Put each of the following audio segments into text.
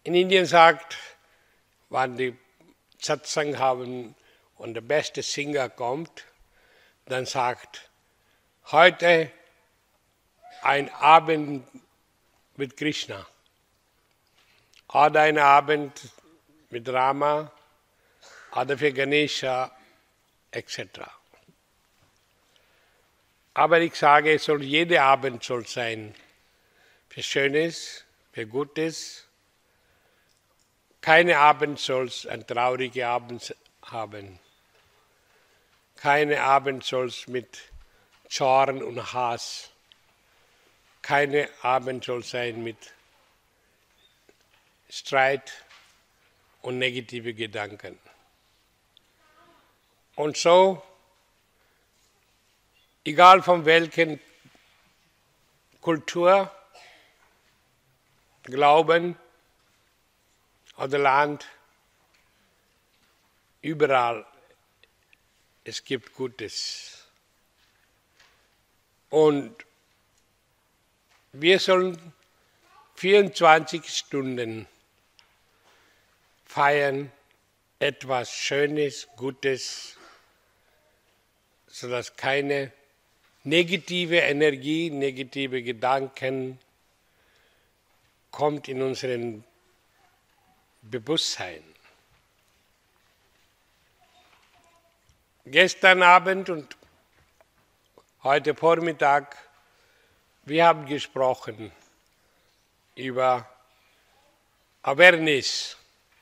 In Indien sagt, wann die Satsang haben und der beste Singer kommt, dann sagt, heute ein Abend mit Krishna oder ein Abend mit Rama oder für Ganesha etc. Aber ich sage, jeder Abend soll sein für Schönes, für Gutes. Kein Abend soll ein trauriger Abend haben. Kein Abend soll mit Zorn und Hass. Kein Abend soll sein mit Streit und negative Gedanken. Und so, egal von welchen Kultur, Glauben oder Land, überall, es gibt Gutes. Und wir sollen 24 Stunden feiern, etwas Schönes, Gutes, sodass keine negative Energie, negative Gedanken kommt in unseren Bewusstsein. Gestern Abend und heute Vormittag, wir haben gesprochen über Awareness.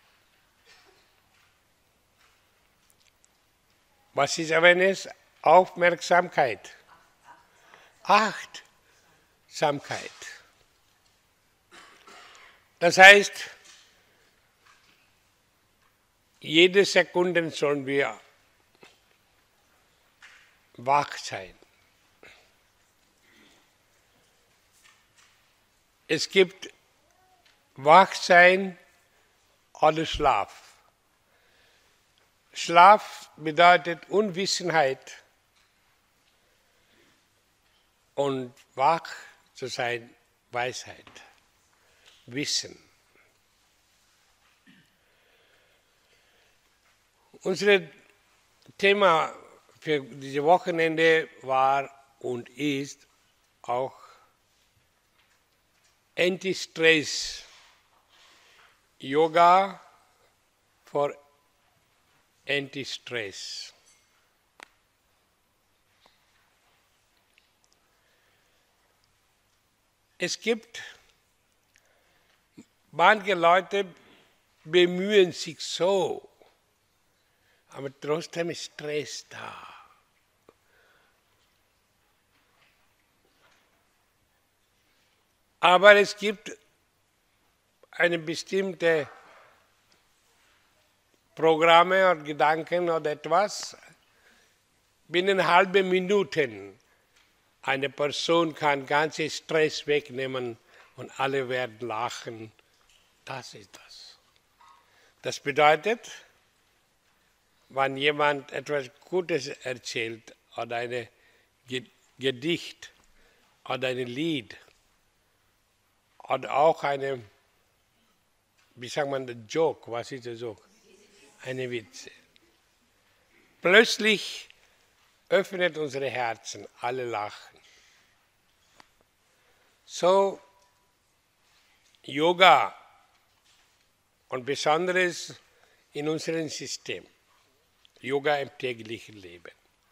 Was ist Awareness? Aufmerksamkeit. Achtsamkeit. Das heißt, jede Sekunde sollen wir wach sein. Es gibt Wachsein oder Schlaf. Schlaf bedeutet Unwissenheit und wach zu sein, Weisheit, Wissen. Unser Thema für dieses Wochenende war und ist auch Anti-Stress, Yoga for Anti-Stress. Es gibt manche Leute, bemühen sich so, aber trotzdem ist Stress da. Aber es gibt eine bestimmte Programme oder Gedanken oder etwas, binnen halben Minuten eine Person kann ganzen Stress wegnehmen und alle werden lachen. Das ist das. Das bedeutet, wenn jemand etwas Gutes erzählt oder ein Gedicht oder ein Lied oder auch eine, wie sagt man, der Joke, was ist der Joke? Eine Witze. Plötzlich öffnet unsere Herzen, alle lachen. So, Yoga und Besonderes in unserem System. Yoga im täglichen Leben.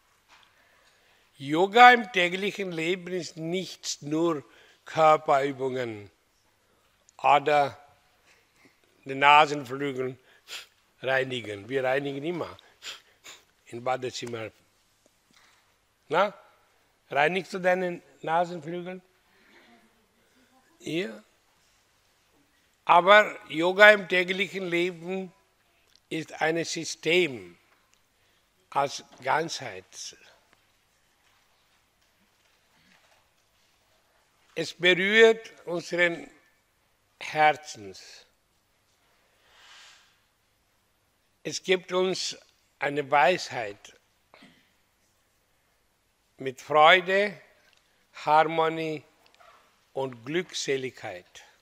Yoga im täglichen Leben ist nicht nur Körperübungen oder die Nasenflügel reinigen. Wir reinigen immer im Badezimmer. Na? Reinigst du deine Nasenflügel? Ja. Aber Yoga im täglichen Leben ist ein System als Ganzheit. Es berührt unseren Herzens. Es gibt uns eine Weisheit mit Freude, Harmonie und Glückseligkeit.